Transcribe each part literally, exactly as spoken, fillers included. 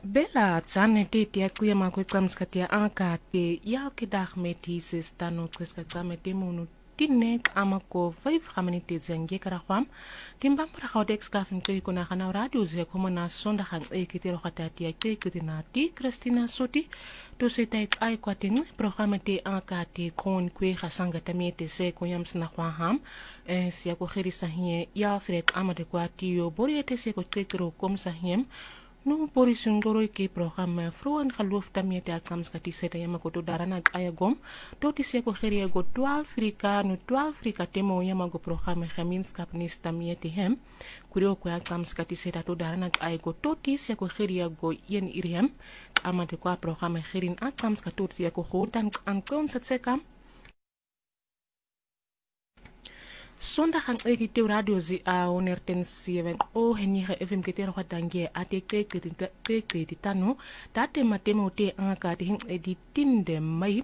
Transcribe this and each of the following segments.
Bella tsane te te akuya makwe tsamskatia anka te ya ke dag met Jesus tano tskatsa met munu tinek amako five gaminite zenge karagwam timba para gaudex kafin te kona kana radio ze komona sondag ang ekitero khatati ke kutinati Christina Soti to se tai ai kwating programme te anka te kon kwe gasanga tamete se koyams na kwaham e sia ko gerisa hier ya fred amade kwati yo boriete se ko tekro kom sa hiem no porisungoro ke programme vroan geloof daarmee te atsamskati seta yama ko to darana ayagom to tisia ko geria go twaalf frika no twaalf frika temo yama go programme gemeenskap nis daarmee te hem kurio ko atsamskati seta to darana ayago to tisia ko geria go een iriam amade kwa programme gerin atsamskato tisia ko gotan aan konsetsekam Zondag ang ekite radio zi a onerten seven o henige F M ketero hadangie ate keke keke titano tate matemo te anga te hing edi tinde mai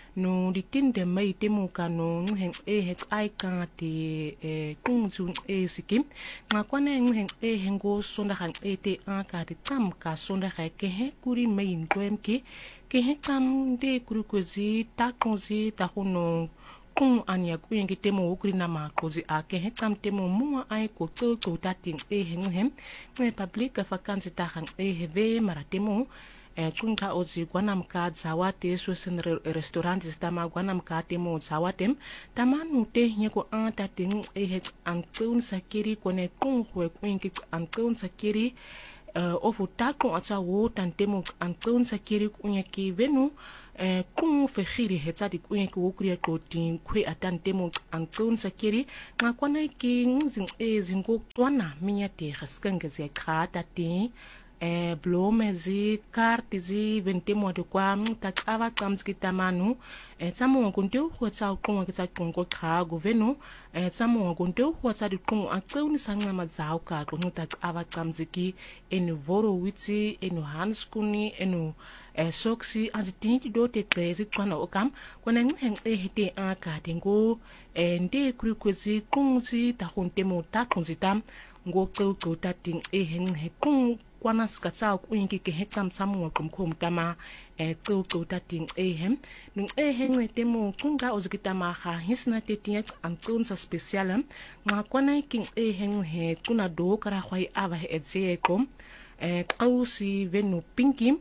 no di tinde mai temo kano heng e het ai ka te e kung zun e sikim nga kwana heng e hengo zondag ang ete anga te tam ka zondag ke he kuri mai ndoem ke ke he tam de kuri kozi ta konzi ta hono kung anya kuyen ki temo ukri na makozi ake he tam temo mua ai ko to to tating e heng hem ne public vakansi tahan e heve mara temo e kung ka ozi gwanam ka zawate so sen restaurant stama gwanam ka temo zawatem tamanu te nye ko an tating e het an kun sakiri kone kung hwe kuyen ki an kun sakiri uh, ofu takon atsa wo tan temo an kun sakiri kuyen ki venu Eh, kung fegiri hetsa di kuyen ki wukriya ko ting kwe atan temo ang tun sakiri nga kwana ki zing e zingo twana minya te gaskange zi kata te eh, blome zi karte zi ventemo de kwa tak ava kamski tamanu eh, tsamo wakunte uwa tsa kung wakita kung ko ka goveno eh, tsamo wakunte uwa tsa di kung ang tun sanga mazao ka kung tak ava kamziki enu voro witsi enu hanskuni enu e soksi as tinti do te krezi kwana okam kwana ngeng e hete aka tengo e nde krukwezi kunzi ta honte mo ta kunzi tam ngo ko ko ta ting e heng he kung kwana skatsa ku yinki ke hekam samu kom kom tama e ko ko ta ting e hem nung e heng te mo kunga ozgita ma ha hisna te tiet an kun sa specialam nga kwana king e heng he kuna do kara khwai ava he etse kom e kausi venu pinkim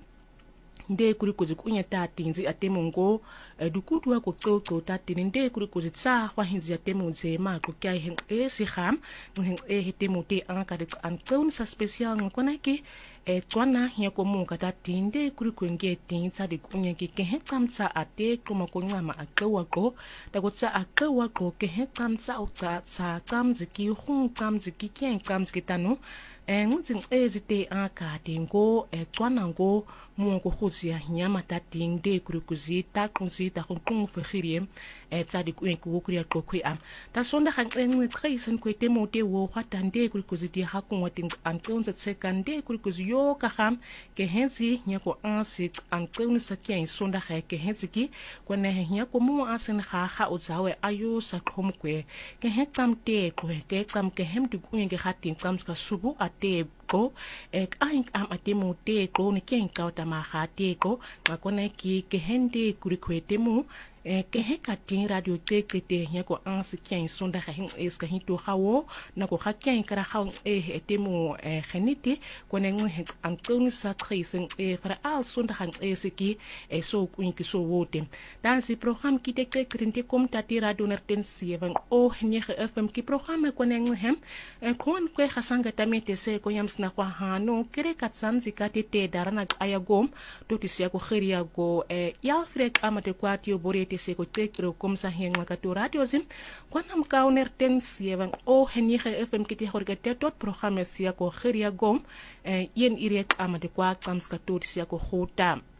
nde kuri kuzi kunya ta tinzi atemo ngo dukutu wa ko ko ta tin nde kuri kuzi tsa kwa hinzi atemo zema ko kya hen e si kham hen e hetemo te anga de an kon sa special ngona ki e twana ya ko mun kata tinde kuri kwenge tin tsa de kunya ki ke he tsamsa ate ko ma ko ngama akawa ko da ko tsa akawa ko ke he tsamsa o tsa tsa tsamziki hun tsamziki ken tsamziki tano e nguzing ezite aka tingo e twana ngo mo ko khutsi ya nyama ta tinde kuri kuzi ta kunzi ta kung fegiriem e tsadi ku en ku kuri ko kwi am ta sonda khang en tsaisen ko te mo te wo khata nde kuri kuzi ti ha ku wating an tun sa sekande kuri kuzi yo ka kham ke hensi nya ko ansi an tun sa ki en sonda kha ke hensi ki ko ne nya ko mo asen kha kha o zawe ayo sa khom kwe ke he kam te ko ke kam ke hem ti ku en ke khatin kam ska subu te ko ek aing am atemo te ko ne ken ka ta ma ha te ko ngakona ki ke hende kuri kwete mu e ke he ka tin radio te ke te nya ko ansi ken sonda ha hin es ka hin to hawo na ko ha ken kara ha e etemo e genite ko ne ngue an kon sa trisen e fra al sonda han e siki e so kuin ki so wote dan si program ki te ke krinte kom ta ti radio nerten seven o nye F M ki program ko ne ngue hem e kon ko ha sanga tamete se ko yams na kwa hano kere katsanzi kate te darana ayagom to ti sia ko kheria go e ya frek amate kwati oborete se ko tekro kom sa hen ngaka radio zim kwanam kauner ten seven o henye F M kiti horgate tot programme sia ko kheria gom e yen irek amate kwa kamska to ti sia ko khota